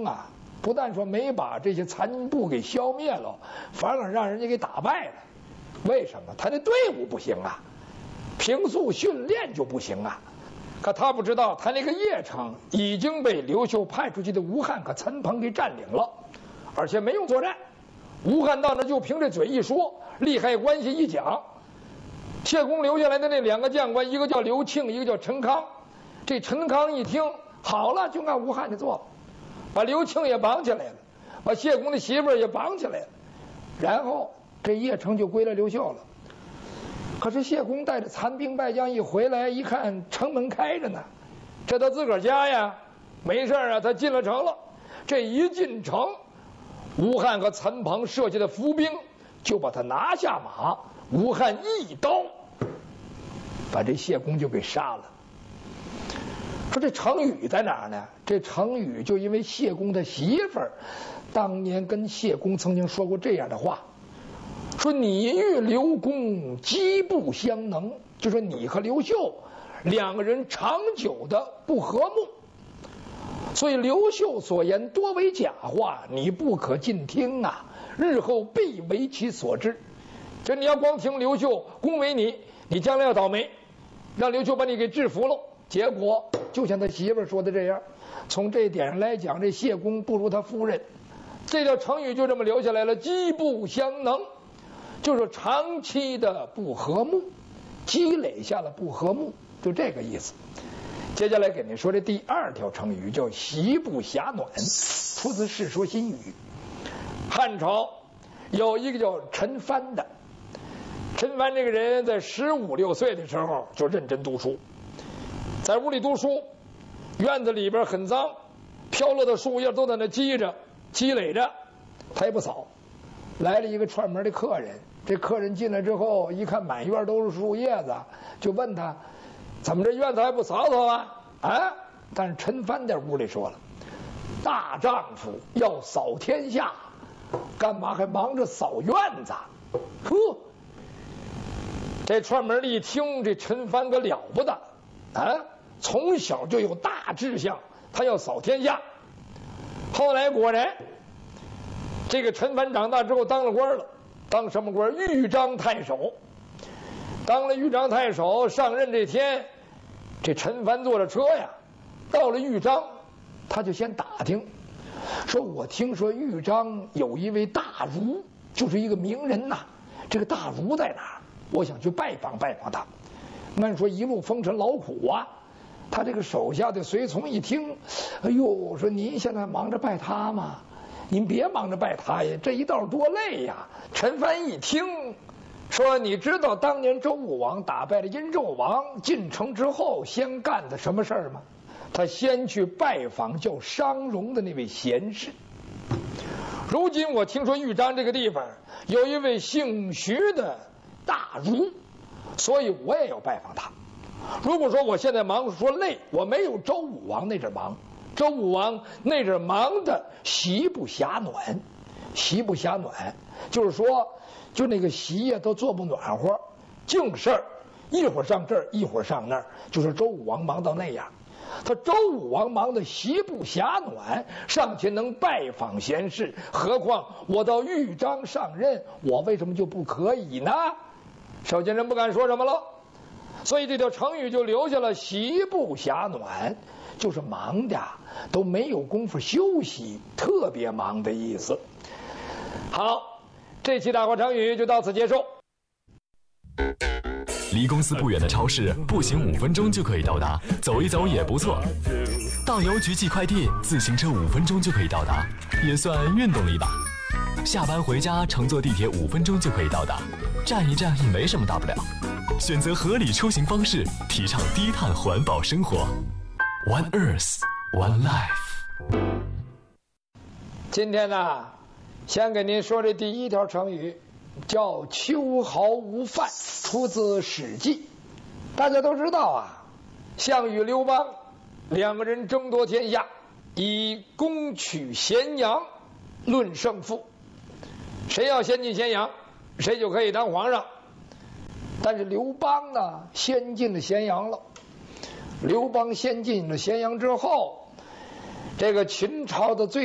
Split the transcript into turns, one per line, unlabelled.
啊，不但说没把这些残部给消灭了，反而让人家给打败了。为什么？他的队伍不行啊，平素训练就不行啊。可他不知道，他那个邺城已经被刘秀派出去的吴汉和陈鹏给占领了，而且没用作战。吴汉到那就凭这嘴一说，利害关系一讲。谢公留下来的那2个将官，一个叫刘庆，一个叫陈康。这陈康一听，好了，就按吴汉的做了，把刘庆也绑起来了，把谢公的媳妇儿也绑起来了，然后这邺城就归了刘秀了。可是谢公带着残兵败将一回来，一看城门开着呢，这他自个儿家呀，没事啊，他进了城了。这一进城，吴汉和陈鹏设下的伏兵就把他拿下马，吴汉一刀把这谢公就给杀了。说这程宇在哪儿呢？这程宇就因为谢公的媳妇儿当年跟谢公曾经说过这样的话，说你与刘公极不相能，就说你和刘秀2个人长久的不和睦，所以刘秀所言多为假话，你不可尽听啊，日后必为其所知。这你要光听刘秀恭维你，你将来要倒霉，让刘秀把你给制服了。结果就像他媳妇说的这样，从这点上来讲，这谢公不如他夫人。这条成语就这么留下来了，极不相能，就是长期的不和睦，积累下了不和睦，就这个意思。接下来给您说这第2条成语叫席不暇暖，出自《世说新语》。汉朝有一个叫陈蕃的，陈蕃这个人在15、16岁的时候就认真读书，在屋里读书，院子里边很脏，飘落的树叶都在那积累着，他也不扫。来了一个串门的客人，这客人进来之后一看满院都是树叶子，就问他怎么这院子还不扫扫啊？啊！但是陈蕃在屋里说了，大丈夫要扫天下，干嘛还忙着扫院子？呵，这串门的一听，这陈蕃可了不得啊！从小就有大志向，他要扫天下。后来果然，这个陈蕃长大之后当了官了，当什么官？豫章太守。当了豫章太守，上任这天，这陈蕃坐着车呀，到了豫章，他就先打听，说我听说豫章有一位大儒，就是一个名人呐，这个大儒在哪儿？我想去拜访拜访他。按说一路风尘劳苦啊，他这个手下的随从一听，哎呦，说您现在忙着拜他吗？您别忙着拜他呀，这一道多累呀。陈蕃一听，说你知道当年周武王打败了殷纣王，进城之后先干的什么事儿吗？他先去拜访叫商容的那位贤士。如今我听说豫章这个地方有一位姓徐的大儒，所以我也要拜访他。如果说我现在忙说累，我没有周武王那阵忙。周武王那阵忙的席不暇暖，席不暇暖就是说，就那个席呀都做不暖和，净事儿，一会儿上这儿，一会儿上那儿，就是周武王忙到那样。他周武王忙得席不暇暖，尚且能拜访贤士，何况我到豫章上任，我为什么就不可以呢？少见人不敢说什么了。所以这条成语就留下了席不暇暖，就是忙的都没有功夫休息，特别忙的意思。好，这期大话成语就到此结束。
离公司不远的超市，步行5分钟就可以到达，走一走也不错。到邮局寄快递，自行车5分钟就可以到达，也算运动了一把。下班回家，乘坐地铁5分钟就可以到达，站一站也没什么大不了。选择合理出行方式，提倡低碳环保生活。One Earth, One Life。
今天呢，先给您说这第1条成语，叫秋毫无犯，出自《史记》。大家都知道啊，项羽、刘邦2个人争夺天下，以攻取咸阳论胜负，谁要先进咸阳，谁就可以当皇上。但是刘邦呢，先进了咸阳了。刘邦先进了咸阳之后，这个秦朝的最